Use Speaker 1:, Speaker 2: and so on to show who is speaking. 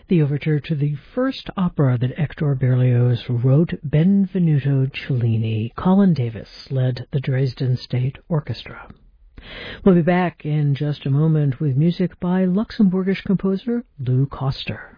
Speaker 1: the overture to the first opera that Hector Berlioz wrote, Benvenuto Cellini. Colin Davis led the Dresden State Orchestra. We'll be back in just a moment with music by Luxembourgish composer Lou Koster.